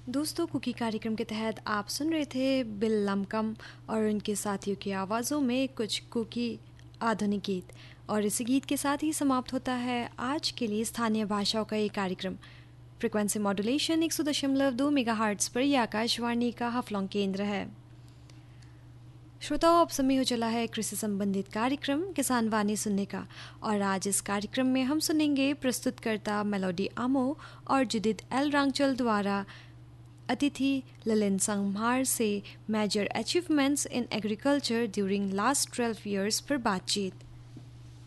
दोस्तों, कुकी कार्यक्रम के तहत आप सुन रहे थे बिल लमकम और उनके साथियों की आवाज़ों में कुछ कुकी आधुनिक गीत। और इसी गीत के साथ ही समाप्त होता है आज के लिए स्थानीय भाषाओं का ये कार्यक्रम। फ्रिक्वेंसी मॉड्यूलेशन 100.2 मेगाहर्ट्ज़ पर यह आकाशवाणी का हफलॉन्ग केंद्र है। श्रोताओं, अब समय हो चला है कृषि संबंधित कार्यक्रम किसान वाणी सुनने का। और आज इस कार्यक्रम में हम सुनेंगे प्रस्तुतकर्ता मेलोडी आमो और जुदित एल रांगचल द्वारा अतिथि ललिन संगमार से major achievements in agriculture during last 12 years पर बातचीत।